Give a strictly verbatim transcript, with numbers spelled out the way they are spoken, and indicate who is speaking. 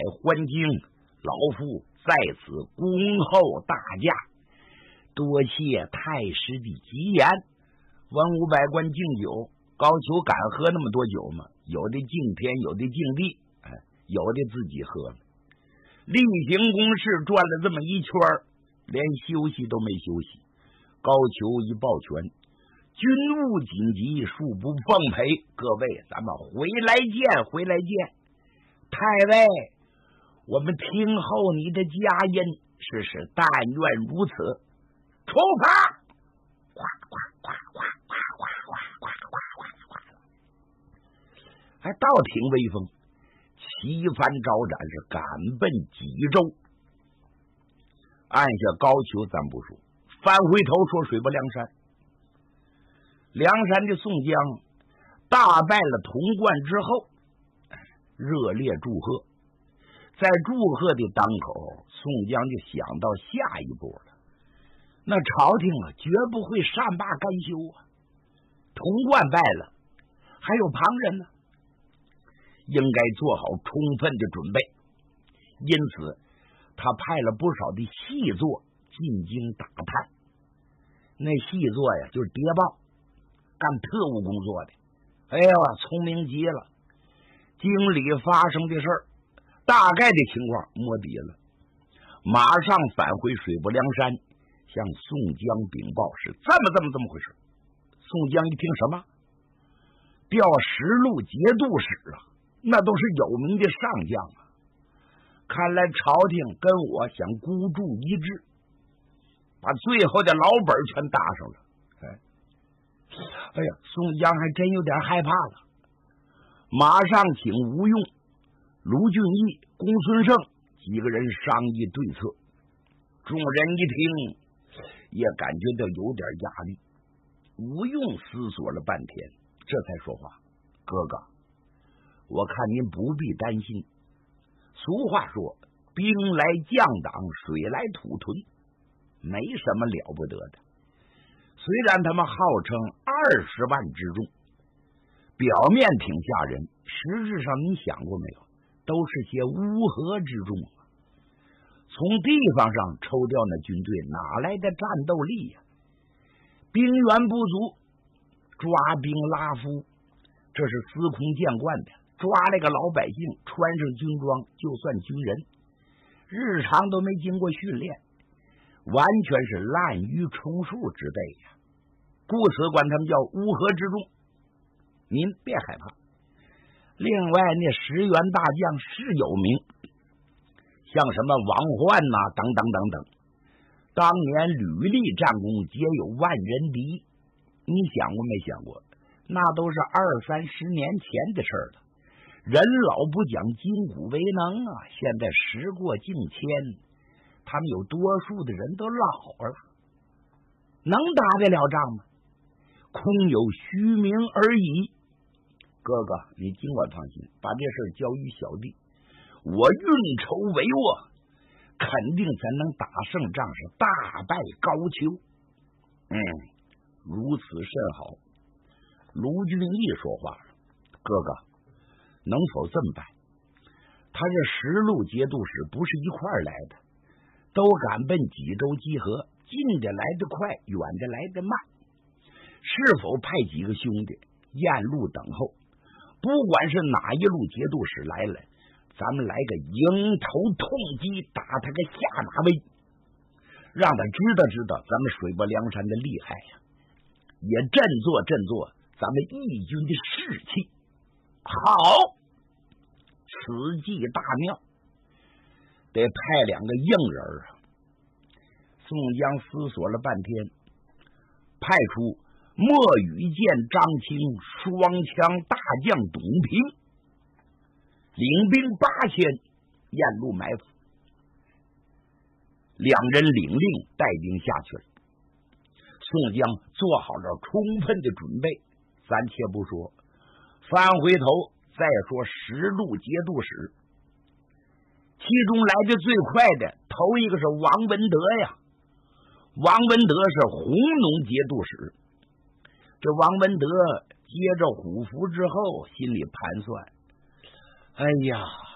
Speaker 1: 还京，老夫在此恭候大驾，多谢太师的吉言。文武百官敬酒，高俅敢喝那么多酒吗？有的敬天，有的敬地，哎，有的自己喝了。例行公事转了这么一圈，连休息都没休息。高俅一抱拳，军务紧急，恕不奉陪。各位，咱们回来见，回来见。太尉，我们听候你的佳音，是是，但愿如此。出发！呱呱呱呱呱呱呱呱呱呱呱，还倒挺威风，旗帆招展，是赶奔济州。按下高俅咱不说，翻回头说水泊梁山。梁山的宋江大败了潼关之后，热烈祝贺。在祝贺的当口，宋江就想到下一步了。那朝廷啊，绝不会善罢甘休啊！潼关败了，还有旁人呢，应该做好充分的准备。因此，他派了不少的细作进京打探。那细作呀，就是谍报，干特务工作的。哎呀，聪明极了！京里发生的事儿，大概的情况摸底了，马上返回水泊梁山，向宋江禀报是这么这么这么回事。宋江一听什么？调十路节度使啊，那都是有名的上将啊。看来朝廷跟我想孤注一掷，把最后的老本全搭上了。哎，哎呀，宋江还真有点害怕了，马上请吴用、卢俊义、公孙胜几个人商议对策。众人一听，也感觉到有点压力。吴用思索了半天，这才说话：“哥哥，我看您不必担心。俗话说，兵来将挡，水来土屯，没什么了不得的。虽然他们号称二十万之众，表面挺吓人，实质上你想过没有，都是些乌合之众啊。从地方上抽调那军队，哪来的战斗力呀、啊？兵源不足，抓兵拉夫，这是司空见惯的。抓那个老百姓，穿上军装就算军人，日常都没经过训练，完全是滥竽充数之辈呀。故此管他们叫乌合之众。您别害怕。另外，那十员大将是有名，像什么王焕呐、啊，等等等等，当年屡立战功，皆有万人敌。你想过没想过？那都是二三十年前的事了。人老不讲筋骨为能啊！现在时过境迁，他们有多数的人都老了，能打得了仗吗？空有虚名而已。哥哥，你尽管放心，把这事交于小弟，我运筹帷幄，肯定才能打胜仗，是大败高俅。嗯，如此甚好。卢俊义说话了：“哥哥，能否这么办？他这十路节度使不是一块来的，都赶奔济州集合，近的来得快，远的来得慢。是否派几个兄弟沿路等候？不管是哪一路节度使来了，咱们来个迎头痛击，打他个下马威，让他知道知道咱们水泊梁山的厉害呀、啊，也振作振作咱们义军的士气。好，此计大妙，得派两个硬人啊。”宋江思索了半天，派出莫羽见张清双枪大将董平，领兵八千，沿路埋伏。两人领令带兵下去了。宋江做好了充分的准备，咱且不说，翻回头再说十路节度使，其中来的最快的头一个是王文德呀。王文德是弘农节度使。这王文德接着虎符之后，心里盘算：哎呀，